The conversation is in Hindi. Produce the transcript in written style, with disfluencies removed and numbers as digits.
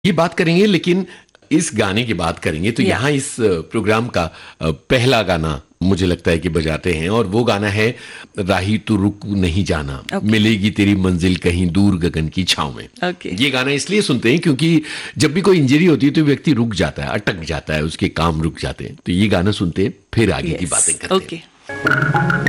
ये बात करेंगे, लेकिन इस गाने की बात करेंगे तो यहाँ इस प्रोग्राम का पहला गाना मुझे लगता है कि बजाते हैं, और वो गाना है राही तू रुक नहीं जाना, मिलेगी तेरी मंजिल कहीं दूर गगन की छांव में। ये गाना इसलिए सुनते हैं क्योंकि जब भी कोई इंजरी होती है तो व्यक्ति रुक जाता है, अटक जाता है, उसके काम रुक जाते हैं। तो ये गाना सुनते हैं, फिर आगे की बातें करते हैं।